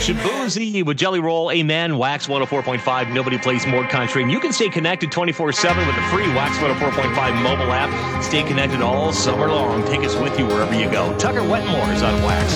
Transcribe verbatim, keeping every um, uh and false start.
Shabuzi with Jelly Roll, Amen, Wax one oh four point five, nobody plays more country. And you can stay connected twenty-four seven with the free Wax one oh four point five mobile app. Stay connected all summer long. Take us with you wherever you go. Tucker Wetmore is on Wax.